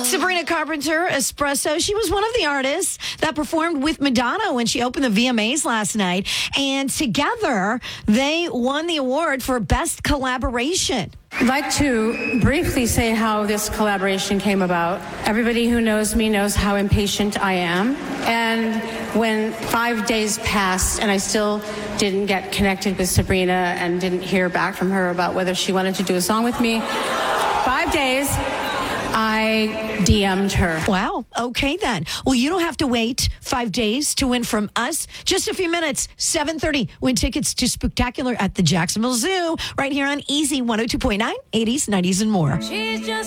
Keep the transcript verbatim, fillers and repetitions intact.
Sabrina Carpenter, Espresso. She was one of the artists that performed with Madonna when she opened the V M As last night. And together, they won the award for Best Collaboration. I'd like to briefly say how this collaboration came about. Everybody who knows me knows how impatient I am. And when five days passed and I still didn't get connected with Sabrina and didn't hear back from her about whether she wanted to do a song with me, five days, I D M'd her. Wow. Okay, then. Well, you don't have to wait five days to win from us. Just a few minutes, seven thirty. Win tickets to Spectacular at the Jacksonville Zoo right here on Easy one oh two point nine, eighties, nineties, and more. She's just